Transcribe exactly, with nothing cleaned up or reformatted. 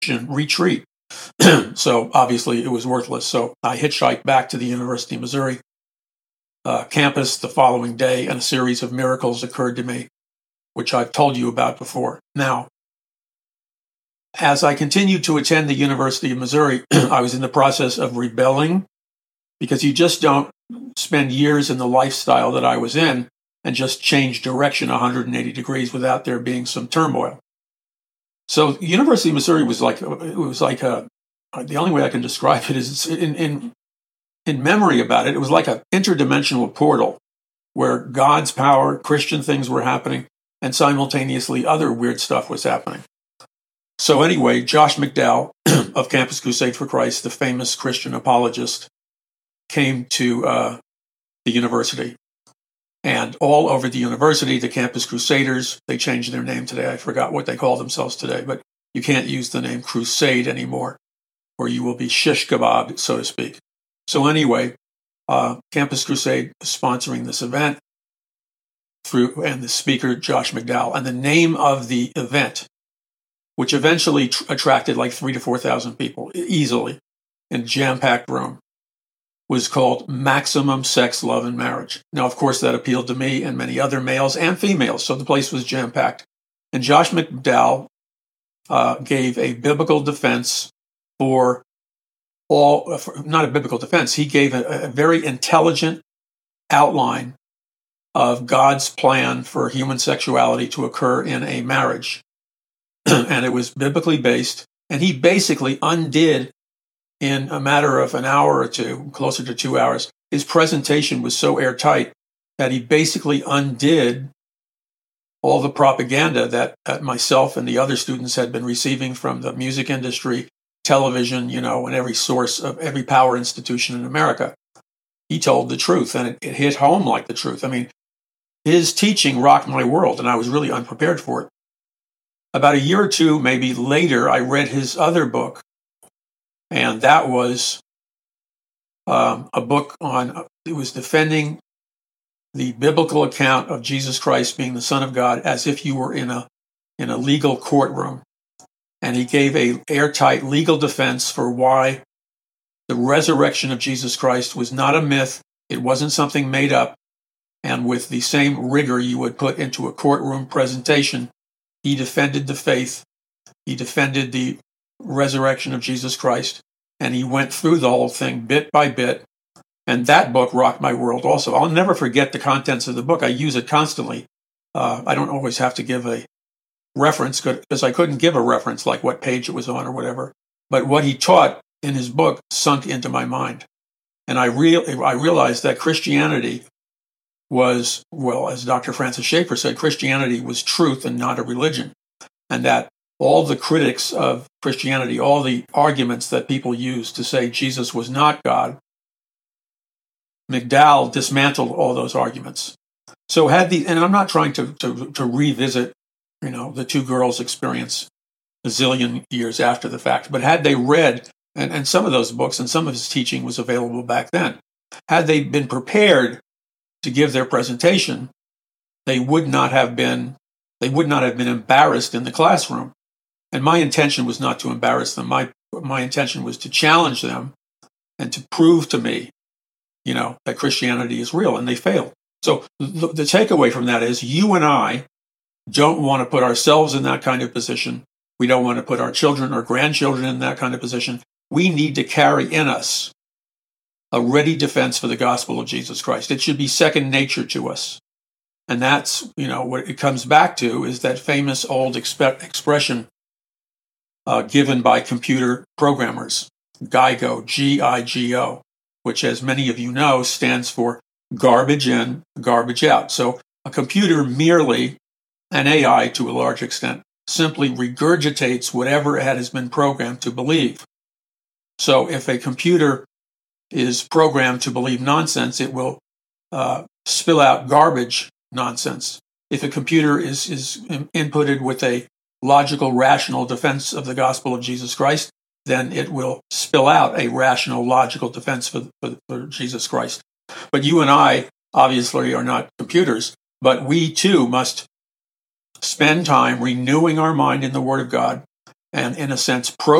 retreat. So obviously it was worthless. So I hitchhiked back to the University of Missouri uh, campus the following day, and a series of miracles occurred to me, which I've told you about before. Now, as I continued to attend the University of Missouri, I was in the process of rebelling, because you just don't spend years in the lifestyle that I was in and just change direction one hundred eighty degrees without there being some turmoil. So University of Missouri was like, it was like a, the only way I can describe it is in, in, in memory about it, it was like an interdimensional portal where God's power, Christian things were happening, and simultaneously other weird stuff was happening. So anyway, Josh McDowell of Campus Crusade for Christ, the famous Christian apologist, came to uh, the university. And all over the university, the Campus Crusaders, they changed their name today. I forgot what they call themselves today, but you can't use the name Crusade anymore, or you will be shish kebab, so to speak. So anyway, uh, Campus Crusade is sponsoring this event through, and the speaker, Josh McDowell. And the name of the event, which eventually tr- attracted like three to four thousand people easily in a jam-packed room, was called Maximum Sex, Love, and Marriage. Now, of course, that appealed to me and many other males and females, so the place was jam-packed. And Josh McDowell uh, gave a biblical defense for all, for, not a biblical defense, he gave a, a very intelligent outline of God's plan for human sexuality to occur in a marriage. And it was biblically based, and he basically undid, in a matter of an hour or two, closer to two hours, his presentation was so airtight that he basically undid all the propaganda that, that myself and the other students had been receiving from the music industry, television, you know, and every source of every power institution in America. He told the truth, and it, it hit home like the truth. I mean, his teaching rocked my world, and I was really unprepared for it. About a year or two, maybe later, I read his other book, and that was um, a book on, it was defending the biblical account of Jesus Christ being the Son of God as if you were in a in a legal courtroom. And he gave a airtight legal defense for why the resurrection of Jesus Christ was not a myth. It wasn't something made up. And with the same rigor you would put into a courtroom presentation, he defended the faith. He defended the resurrection of Jesus Christ, and he went through the whole thing bit by bit. And that book rocked my world also. I'll never forget the contents of the book. I use it constantly. Uh, I don't always have to give a reference because I couldn't give a reference like what page it was on or whatever. But what he taught in his book sunk into my mind. And I, real, I realized that Christianity was, well, as Doctor Francis Schaeffer said, Christianity was truth and not a religion. And that all the critics of Christianity, all the arguments that people use to say Jesus was not God, McDowell dismantled all those arguments. So had the, and I'm not trying to, to, to revisit, you know, the two girls' experience a zillion years after the fact, but had they read, and, and some of those books and some of his teaching was available back then, had they been prepared to give their presentation, they would not have been, they would not have been embarrassed in the classroom. And my intention was not to embarrass them. My, my intention was to challenge them and to prove to me, you know, that Christianity is real, and they failed. So the, the takeaway from that is you and I don't want to put ourselves in that kind of position. We don't want to put our children or grandchildren in that kind of position. We need to carry in us a ready defense for the gospel of Jesus Christ. It should be second nature to us. And that's, you know, what it comes back to is that famous old expe- expression uh, given by computer programmers, GIGO, G I G O, which, as many of you know, stands for garbage in, garbage out. So a computer merely, an A I to a large extent, simply regurgitates whatever it has been programmed to believe. So if a computer is programmed to believe nonsense, it will uh, spill out garbage nonsense. If a computer is, is inputted with a logical, rational defense of the gospel of Jesus Christ, then it will spill out a rational, logical defense for, for, for Jesus Christ. But you and I obviously are not computers, but we too must spend time renewing our mind in the Word of God, and, in a sense,